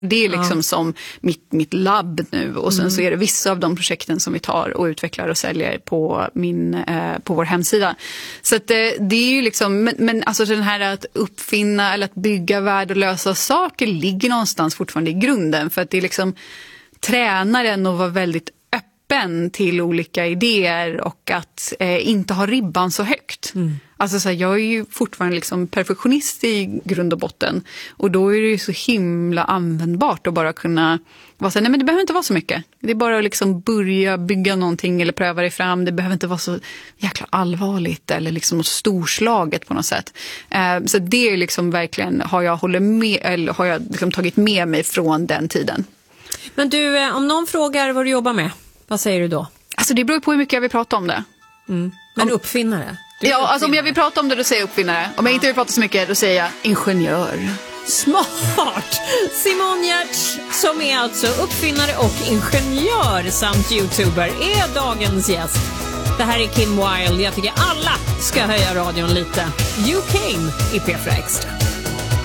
Det är liksom som mitt labb nu, och sen så är det vissa av de projekten som vi tar och utvecklar och säljer på vår hemsida. Så att det är ju liksom, men alltså den här att uppfinna eller att bygga värld och lösa saker ligger någonstans fortfarande i grunden, för att det är liksom tränaren att vara väldigt öppen till olika idéer och att inte ha ribban så högt. Alltså så här, jag är ju fortfarande liksom perfektionist i grund och botten, och då är det ju så himla användbart att bara kunna vara så här, nej men det behöver inte vara så mycket. Det är bara att liksom börja bygga någonting eller pröva det fram. Det behöver inte vara så jäkla allvarligt eller liksom något storslaget på något sätt. Så det är liksom verkligen, har jag liksom tagit med mig från den tiden. Men du, om någon frågar vad du jobbar med, vad säger du då? Alltså det beror på hur mycket jag vill prata om det. Men uppfinnare? Ja, alltså om jag vill prata om det, då säger jag uppfinnare. Om jag inte vill prata så mycket, då säger jag ingenjör. Smart! Simone Giertz, som är alltså uppfinnare och ingenjör samt YouTuber, är dagens gäst. Det här är Kim Wilde. Jag tycker alla ska höja radion lite. You Came i P4 Extra.